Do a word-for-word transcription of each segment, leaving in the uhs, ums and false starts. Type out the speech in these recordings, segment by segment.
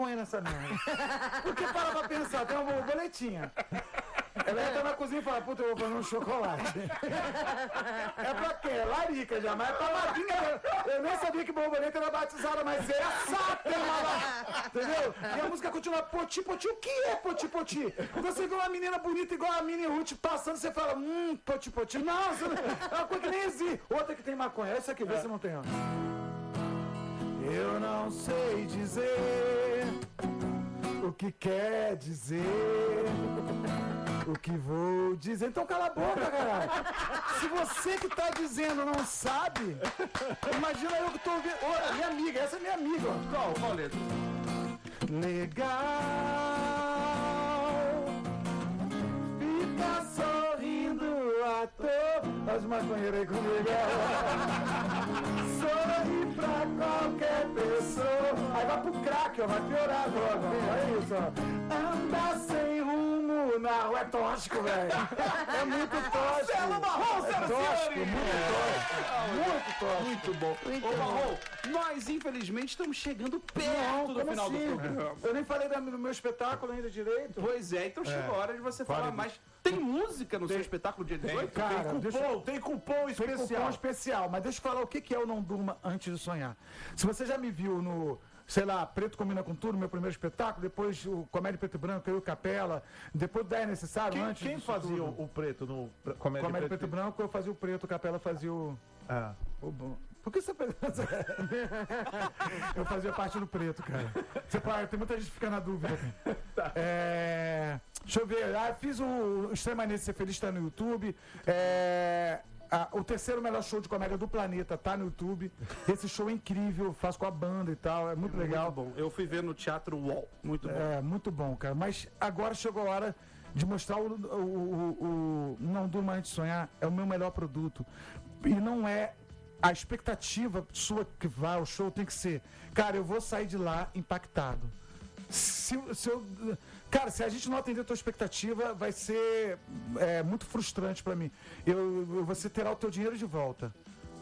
maconha nessa merda. Porque para pra pensar, tem uma borboletinha. Ela entra na cozinha e fala, puta, eu vou fazer um chocolate. É pra quê? É larica já, mas é pra madrinha. Eu nem sabia que borboleta era batizada, mas essa tem uma lá. Entendeu? E a música continua, poti, poti. O que é poti, poti? Você vê uma menina bonita igual a Minnie Ruth passando, você fala, hum, poti, poti. Não, você não, é uma coisa que nem existe. Outra que tem maconha. Essa aqui, vê se não tem, ó. Eu não sei dizer o que quer dizer, o que vou dizer. Então cala a boca, caralho. Se você que tá dizendo não sabe, imagina eu que tô ouvindo. Ô, minha amiga, essa é minha amiga. Ó. Qual? Qual letra? Legal, fica sorrindo à toa. As maconheiras aí comigo. Sorri pra qualquer pessoa. Aí vai pro crack, ó, vai piorar agora. Olha isso, ó. Anda sem rumo na rua. É tóxico, velho. É muito tóxico. Marcelo Marrom, é senhoras e tóxico, senhores. muito tóxico. Muito tóxico. Muito bom. Muito Ô, bom. Marrom, nós infelizmente estamos chegando perto do como final assim? do programa. Eu nem falei da- do meu espetáculo ainda direito. Pois é, então chegou a hora de você falar Fale. mais. Tem música no seu espetáculo dia dezoito? Cara, Tem deixa- cupom, tem cupom Tem especial. cupom especial, mas deixa eu falar o que que é o Não Durma Antes de Sonhar. Se você já me viu no, sei lá, Preto Combina com Tudo, meu primeiro espetáculo, depois o Comédia Preto e Branco, eu e o Capela, depois do É Necessário, Quem, antes quem disso fazia tudo. o, o preto no pre- Comédia, Comédia Preto Preto e Branco, eu fazia o preto, o Capela fazia o... Ah. o bom. Por que você pensa? Eu fazia parte do preto, cara. Você pode, tem muita gente que fica na dúvida. É, deixa eu ver. Ah, fiz o Extremamente Ser Feliz, tá no YouTube. É, ah, o terceiro melhor show de comédia do planeta tá no YouTube. Esse show é incrível, faço com a banda e tal, é muito legal. Muito bom. Eu fui ver no Teatro Wall. Muito bom. É, muito bom, cara. Mas agora chegou a hora de mostrar o, o, o, o Não Durma Antes de Sonhar. É o meu melhor produto. E não é a expectativa sua que vai ao show tem que ser, cara, eu vou sair de lá impactado. Se, se eu, cara, se a gente não atender a tua expectativa, vai ser é, muito frustrante pra mim. Eu, eu, você terá o teu dinheiro de volta.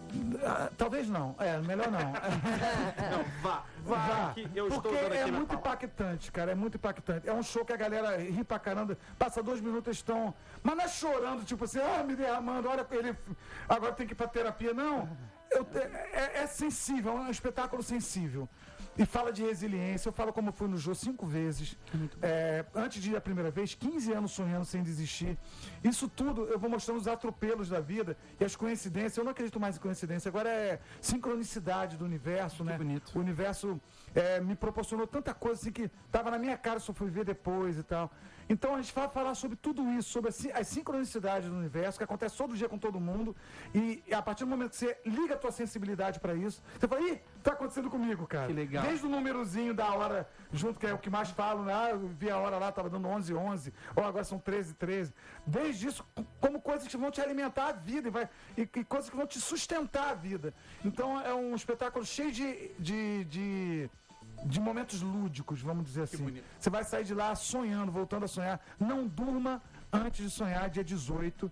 Ah, talvez não. É, melhor não. Não, vá, vá, Vá, que eu estou porque dando aqui é na muito palavra. impactante, cara, é muito impactante. É um show que a galera ri pra caramba, passa dois minutos, eles estão... Mas não é chorando, tipo assim, ah, me derramando, olha, ele agora tem que ir pra terapia. Não, eu, é, é sensível, é um espetáculo sensível. E fala de resiliência, eu falo como fui no Jô cinco vezes. É, antes de ir a primeira vez, quinze anos sonhando sem desistir. Isso tudo eu vou mostrando os atropelos da vida e as coincidências. Eu não acredito mais em coincidência, agora é sincronicidade do universo, né? bonito. O universo é, me proporcionou tanta coisa assim que tava na minha cara, só fui ver depois e tal. Então a gente vai falar sobre tudo isso, sobre as, as sincronicidades do universo, que acontece todo dia com todo mundo. E, e a partir do momento que você liga a tua sensibilidade pra isso, você fala, ih, tá acontecendo comigo, cara. Que legal. Desde o númerozinho da hora, junto, que é o que mais falam, né? Ah, eu vi a hora lá, tava dando onze, onze, ou agora são treze, treze. Desde isso, como coisas que vão te alimentar a vida e, vai, e, e coisas que vão te sustentar a vida. Então é um espetáculo cheio de... de, de de momentos lúdicos, vamos dizer assim. bonito. Você vai sair de lá sonhando, voltando a sonhar. Não durma antes de sonhar, dia dezoito,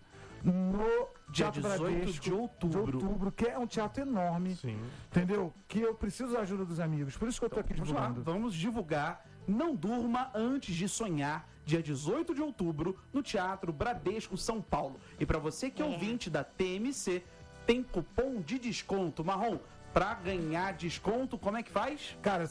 no Dia Teatro dezoito Bradesco, de outubro. de outubro, que é um teatro enorme. Sim. Entendeu? Que eu preciso da ajuda dos amigos. Por isso que eu tô aqui Vamos lá, divulgando. vamos divulgar Não Durma Antes de Sonhar, dia dezoito de outubro, no Teatro Bradesco, São Paulo. E para você que é ouvinte da T M C, tem cupom de desconto. Marrom, para ganhar desconto, como é que faz? Cara,